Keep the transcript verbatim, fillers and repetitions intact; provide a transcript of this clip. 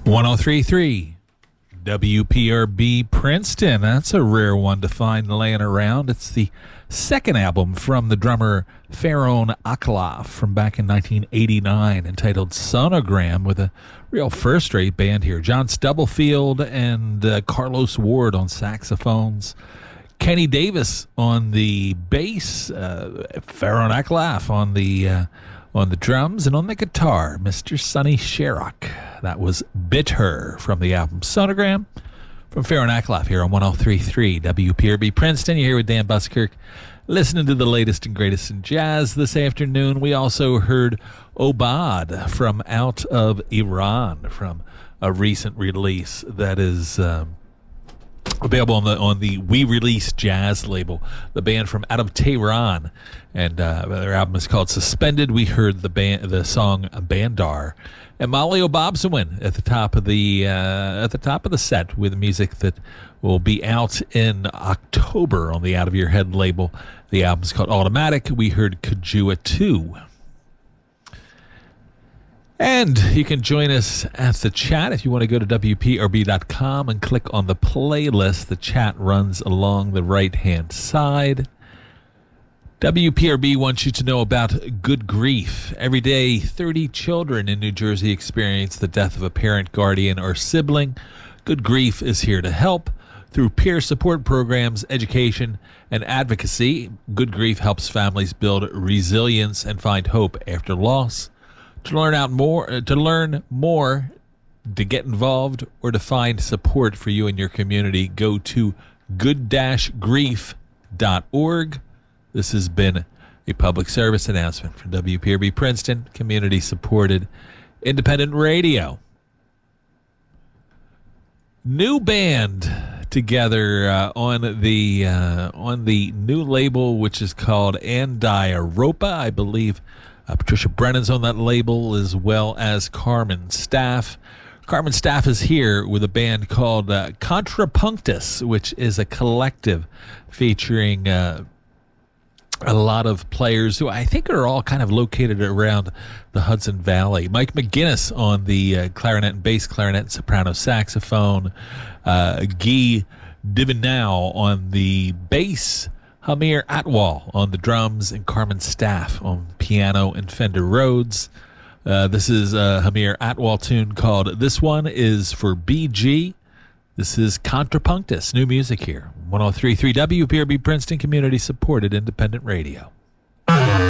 one oh three point three W P R B Princeton. That's a rare one to find laying around. It's the second album from the drummer Faron Aklaf from back in nineteen eighty-nine, entitled Sonogram, with a real first-rate band here. John Stubblefield and uh, Carlos Ward on saxophones. Kenny Davis on the bass. Uh, Faron Aklaf on the uh, on the drums, and on the guitar, Mister Sonny Sharrock. That was Bitter from the album Sonogram from Faron Aklaf here on one oh three point three W P R B Princeton. You're here with Dan Buskirk, listening to the latest and greatest in jazz this afternoon. We also heard Obad from out of Iran from a recent release that is um, available on the on the We Release Jazz label, the band from out of Tehran, and uh, their album is called Suspended. We heard the band the song Bandar, and Molly O'Bobsawin at the top of the uh, at the top of the set with music that will be out in October on the Out of Your Head label. The album is called Automatic. We heard Kajua two. And you can join us at the chat if you want to go to W P R B dot com and click on the playlist. The chat runs along the right-hand side. W P R B wants you to know about Good Grief. Every day, thirty children in New Jersey experience the death of a parent, guardian, or sibling. Good Grief is here to help. Through peer support programs, education, and advocacy, Good Grief helps families build resilience and find hope after loss. To learn out more, uh, to learn more, to get involved, or to find support for you and your community, go to good grief dot org. This has been a public service announcement from W P R B Princeton, community-supported independent radio. New band together uh, on the uh, on the new label, which is called Andiropa, I believe. Uh, Patricia Brennan's on that label, as well as Carmen Staff. Carmen Staff is here with a band called uh, Contrapunctus, which is a collective featuring uh, a lot of players who I think are all kind of located around the Hudson Valley. Mike McGinnis on the uh, clarinet and bass clarinet and soprano saxophone. Uh, Guy Divinow on the bass. Hamir Atwal on the drums, and Carmen Staff on piano and Fender Rhodes. Uh, this is a Hamir Atwal tune called This One Is for B G. This is Contrapunctus, new music here. one oh three point three W P R B Princeton, community-supported independent radio.